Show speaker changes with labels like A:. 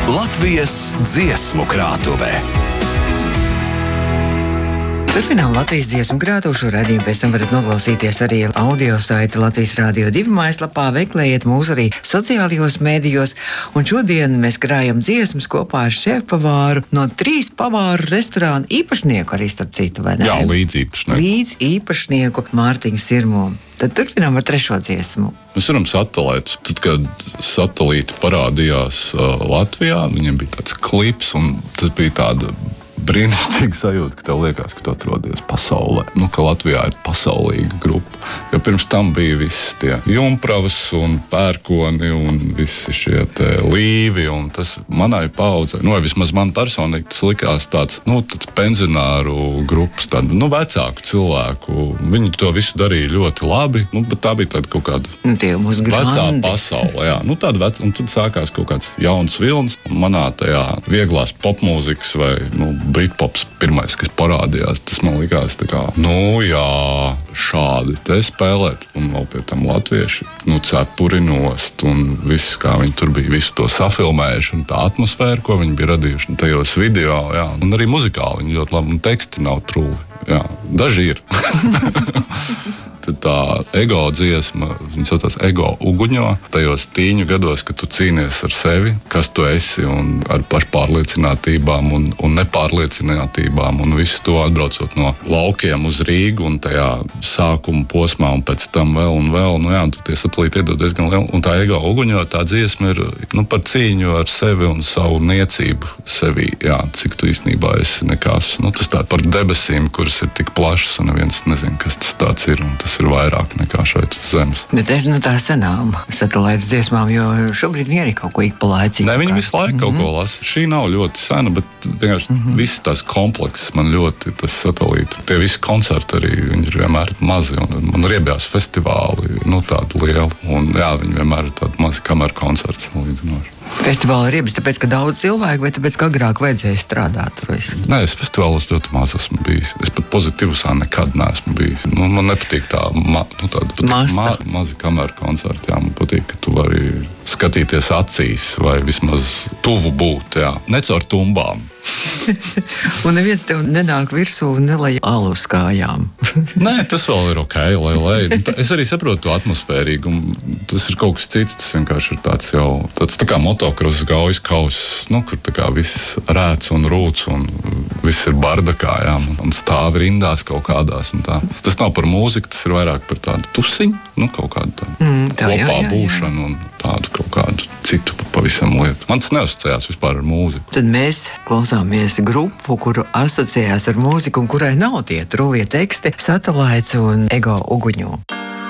A: Latvijas dziesmu krātuvē.
B: Turpinām Latvijas dziesmu krātuvi. Šo raidījumu pēc tam varat noklausīties arī audio saiti Latvijas Rādio 2 mājaslapā. Meklējiet mūs arī sociālajos mēdījos. Un šodien mēs krājam dziesmas kopā ar šefpavāru no 3 pavāru restorānu īpašnieku, arī starp citu, vai ne?
C: Jā, līdzīpašnieku
B: Mārtiņu Sirmo. Tad turpinām ar 3. dziesmu.
C: Mēs varam satelītus. Tad, kad satelīti parādījās Latvijā, viņiem bija tāds klips, un tas bija tāda brīnišķīga sajūta, ka tev liekas, ka tu atrodies pasaulē. Ka Latvijā ir pasaulīga grupa. Jo pirms tam bija visi tie Jumpravas un Pērkoni un visi šie te Līvi, un tas manai paudzei, vismaz man personīgi tas likās tāds, tāds penzināru grupas, tādu, vecāku cilvēku. Viņi to visu darīja ļoti labi, bet tā bija tāda kaut kāda vecā pasaule, jā. Tāda veca, un tad sākās kaut kāds jauns vilnis, un manā tajā vieglās popmūzikas vai, Britpops pirmais, kas parādījās, tas man likās tā kā, jā, šādi te spēlēt, un vēl pie tam latvieši, cepuri nost, un viss, kā viņi tur bija visu to safilmējuši, un tā atmosfēra, ko viņi bija radījuši, un tajos video, jā, un arī muzikāli viņi ļoti labi, un teksti nav trūli, jā, daži ir. Tad tā ego dziesma, viņa saucās Ego uguņo, tajos tīņu gados, kad tu cīnies ar sevi, kas tu esi, un ar pašpārliecinātībām un nepārliecinātībām, un visu to atbraucot no laukiem uz Rīgu, un tajā sākuma posmā, un pēc tam vēl, un tad tie satelīti iedod diezgan lielu, un tā Ego uguņo, tā dziesma ir, par cīņu ar sevi un savu niecību sevī, jā, cik tu īstenībā esi nekas, tas tā par debesīm, kuras ir tik plašas, un neviens nezin, kas tas tāds ir, un tas ir vairāk nekā šeit uz zemes.
B: Bet tā senām satelītas dziesmām, jo šobrīd ir arī kaut ko ik pa laicīgi.
C: Ne, viņi visu laiku kaut ko lasa. Šī nav ļoti sena, bet vienkārši visas tās komplekses man ļoti, tas satelīti. Tie visi koncerti arī, viņi ir vienmēr mazi, un man riebjās festivāli, tādi lieli. Un jā, viņi vienmēr ir tādi mazi kameru koncerti līdzinoši.
B: Festivāla riebas, tāpēc, ka daudz cilvēku, vai tāpēc, ka agrāk vajadzēja strādāt tur visu?
C: Nē, es festivālos ļoti maz esmu bijis. Es pat pozitīvusā nekad neesmu bijis. Man nepatīk tā mazi kameru koncerti. Jā, man patīk, ka tu vari skatīties acīs vai vismaz tuvu būt, jā. Ne caur tumbām.
B: Un neviens tev nenāk virsū un nelej alu uz kājām.
C: Nē, tas vēl ir ok, lai. Es arī saprotu to atmosfērīgumu. Tas ir kaut kas cits, tas vienkārši ir tāds tā kā motokross gaujas kauss, kur tā kā viss rēc un rūc un viss ir bardakā, jā, un stāv rindās kaut kādās un tā. Tas nav par mūziku, tas ir vairāk par tādu tusiņu, kaut kādu kopā būšanu un tādu kaut kādu citu pavisam lietu. Man tas neasociējās vispār ar mūziku.
B: Tad mēs klausāmies grupu, kuru asociējās ar mūziku un kurai nav tie trulie teksti, Satelīts un Ego uguņo.